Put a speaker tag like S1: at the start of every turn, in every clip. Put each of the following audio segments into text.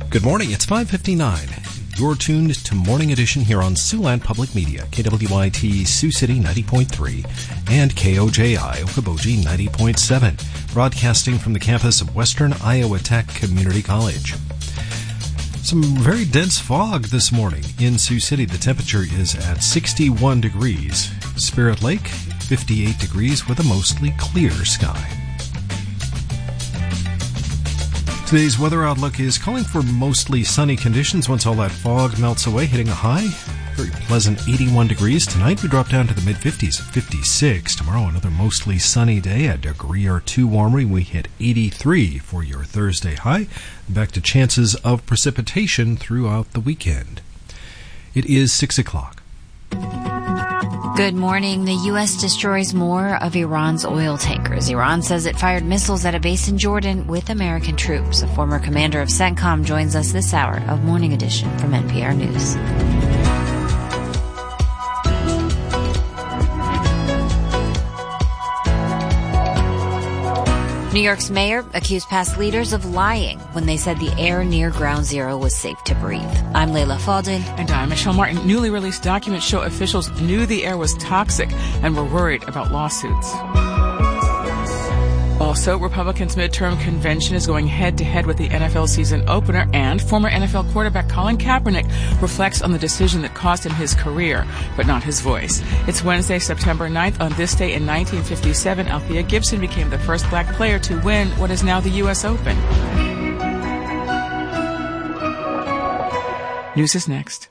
S1: Good morning, it's 5:59. You're tuned to Morning Edition here on Siouxland Public Media, KWYT Sioux City 90.3 and KOJI Okoboji 90.7, broadcasting from the campus of Western Iowa Tech Community College. Some very dense fog this morning in Sioux City. The temperature is at 61 degrees. Spirit Lake, 58 degrees with a mostly clear sky. Today's weather outlook is calling for mostly sunny conditions once all that fog melts away, hitting a high. Very pleasant 81 degrees. Tonight we drop down to the mid-50s at 56. Tomorrow another mostly sunny day, a degree or two warmer. We hit 83 for your Thursday high. Back to chances of precipitation throughout the weekend. It is 6 o'clock.
S2: Good morning. The U.S. destroys more of Iran's oil tankers. Iran says it fired missiles at a base in Jordan with American troops. A former commander of CENTCOM joins us this hour of Morning Edition from NPR News. New York's mayor accused past leaders of lying when they said the air near Ground Zero was safe to breathe. I'm Layla Fadel.
S3: And I'm Michelle Martin. Newly released documents show officials knew the air was toxic and were worried about lawsuits. Also, Republicans' midterm convention is going head-to-head with the NFL season opener, and former NFL quarterback Colin Kaepernick reflects on the decision that cost him his career, but not his voice. It's Wednesday, September 9th. On this day in 1957, Althea Gibson became the first black player to win what is now the U.S. Open. News is next.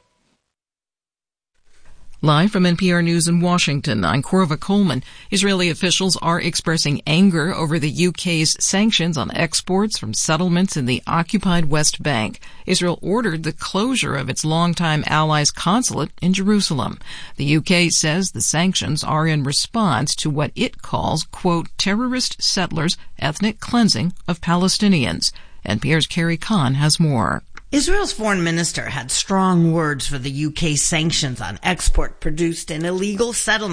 S4: Live from NPR News in Washington, I'm Corva Coleman. Israeli officials are expressing anger over the UK's sanctions on exports from settlements in the occupied West Bank. Israel ordered the closure of its longtime allies' consulate in Jerusalem. The UK says the sanctions are in response to what it calls, quote, terrorist settlers' ethnic cleansing of Palestinians. NPR's Carrie Kahn has more.
S5: Israel's foreign minister had strong words for the UK's sanctions on export produced in illegal settlements